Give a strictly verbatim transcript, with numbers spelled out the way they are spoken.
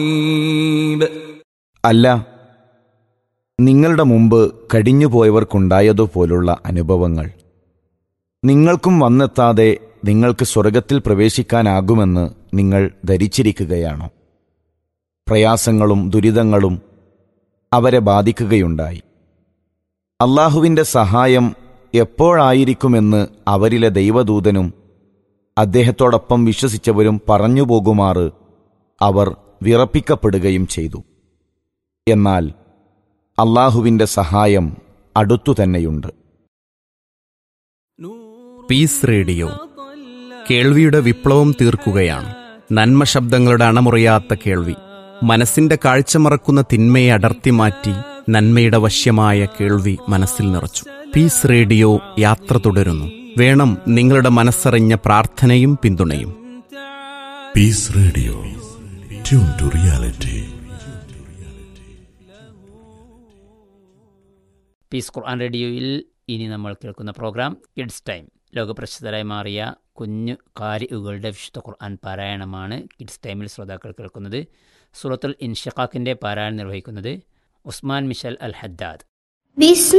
അല്ല, നിങ്ങളുടെ മുമ്പ് കഴിഞ്ഞുപോയവർക്കുണ്ടായതുപോലുള്ള അനുഭവങ്ങൾ നിങ്ങൾക്കും വന്നെത്താതെ നിങ്ങൾക്ക് സ്വർഗത്തിൽ പ്രവേശിക്കാനാകുമെന്ന് നിങ്ങൾ ധരിച്ചിരിക്കുകയാണോ? പ്രയാസങ്ങളും ദുരിതങ്ങളും അവരെ ബാധിക്കുകയുണ്ടായി. അല്ലാഹുവിൻ്റെ സഹായം എപ്പോഴായിരിക്കുമെന്ന് അവരിലെ ദൈവദൂതനും അദ്ദേഹത്തോടൊപ്പം വിശ്വസിച്ചവരും പറഞ്ഞുപോകുമാറ് അവർ വിറപ്പിക്കപ്പെടുകയും ചെയ്തു. എന്നാൽ അല്ലാഹുവിൻ്റെ സഹായം അടുത്തുതന്നെയുണ്ട്. പീസ് റേഡിയോ കേൾവിയുടെ വിപ്ലവം തീർക്കുകയാണ്. നന്മ ശബ്ദങ്ങളുടെ അണമുറിയാത്ത കേൾവി, മനസ്സിന്റെ കാഴ്ച മറക്കുന്ന തിന്മയെ അടർത്തി മാറ്റി നന്മയുടെ വശ്യമായ കേൾവി മനസ്സിൽ നിറച്ചു. പീസ് റേഡിയോ യാത്ര തുടരുന്നു. വേണം നിങ്ങളുടെ മനസ്സറിഞ്ഞ പ്രാർത്ഥനയും പിന്തുണയും. Piece radio, tune to reality. Piece ഖുർആൻ റേഡിയോയിൽ ഇനി നമ്മൾ കേൾക്കുന്ന പ്രോഗ്രാം കിഡ്സ് ടൈം. ലോകപ്രസിദ്ധരായി മാറിയ കുഞ്ഞു ഖാരിഉകളുടെ വിശുദ്ധ ഖുർആൻ പാരായണമാണ് കിഡ്സ് ടൈമിൽ ശ്രോതാക്കൾ കേൾക്കുന്നത്. സൂറത്തുൽ ഇൻഷിഖാഖിൻ്റെ പാരായണം നിർവഹിക്കുന്നത് ഉസ്മാൻ മിഷൽ അൽ ഹദ്ദാദ്.